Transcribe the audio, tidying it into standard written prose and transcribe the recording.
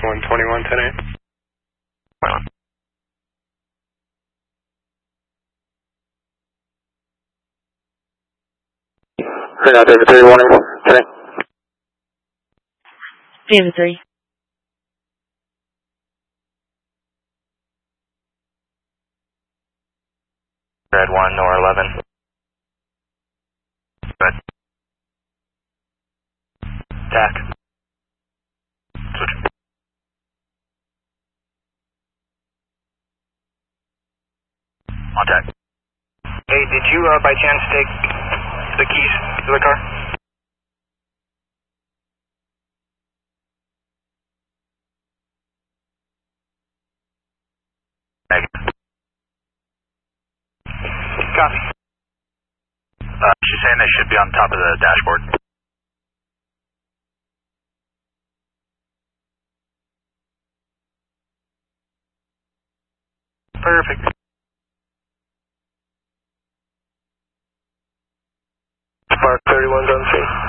121, 10-8. Right now, David 3, warning, 10-8. David 3. Red 1, nor 11. Good. TAC. Switch. On TAC. Hey, did you by chance take the keys to the car? Negative. Copy. She's saying they should be on top of the dashboard. Perfect. Spark 31's on scene.